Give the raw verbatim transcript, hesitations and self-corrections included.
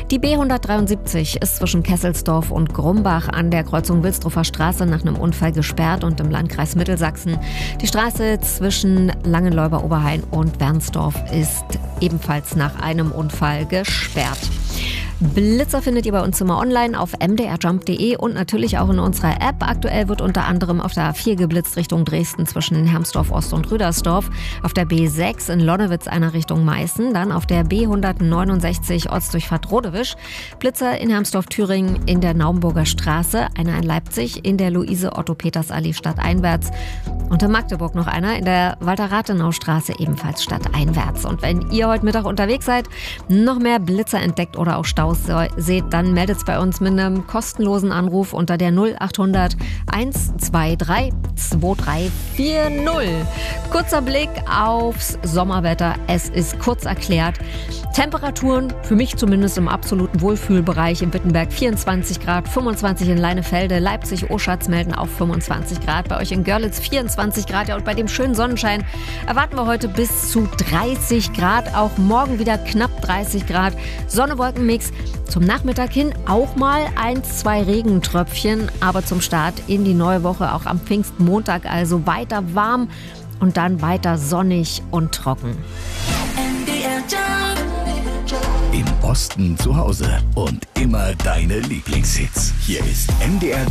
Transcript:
Die B hundertdreiundsiebzig ist zwischen Kesselsdorf und Grumbach an der Kreuzung Wilsdruffer Straße nach einem Unfall gesperrt und im Landkreis Mittelsachsen. Die Straße zwischen Langenleuber-Oberhain und Wernsdorf ist ebenfalls nach einem Unfall gesperrt. Blitzer findet ihr bei uns immer online auf m d r jump punkt d e und natürlich auch in unserer App. Aktuell wird unter anderem auf der A vier geblitzt Richtung Dresden zwischen Hermsdorf Ost und Rüdersdorf, auf der B sechs in Lonnewitz einer Richtung Meißen, dann auf der B hundertneunundsechzig Ortsdurchfahrt Rodewisch, Blitzer in Hermsdorf-Thüringen in der Naumburger Straße, einer in Leipzig in der Luise-Otto-Peters-Allee stadteinwärts und in Magdeburg noch einer in der Walter-Rathenau-Straße ebenfalls stadteinwärts. Und wenn ihr heute Mittag unterwegs seid, noch mehr Blitzer entdeckt oder auch Staus seht, dann meldet es bei uns mit einem kostenlosen Anruf unter der null achthundert hundertdrei zweiundzwanzig vierzig. Kurzer Blick aufs Sommerwetter. Es ist kurz erklärt. Temperaturen für mich zumindest im absoluten Wohlfühlbereich. In Wittenberg vierundzwanzig Grad, fünfundzwanzig in Leinefelde, Leipzig, Oschatz melden auch fünfundzwanzig Grad. Bei euch in Görlitz vierundzwanzig Grad. Ja, und bei dem schönen Sonnenschein erwarten wir heute bis zu dreißig Grad. Auch morgen wieder knapp dreißig Grad. Sonne-Wolken-Mix. Zum Nachmittag hin auch mal ein, zwei Regentröpfchen. Aber zum Start in die neue Woche, auch am Pfingstmontag, also weiter warm und dann weiter sonnig und trocken. Im Osten zu Hause und immer deine Lieblingshits. Hier ist M D R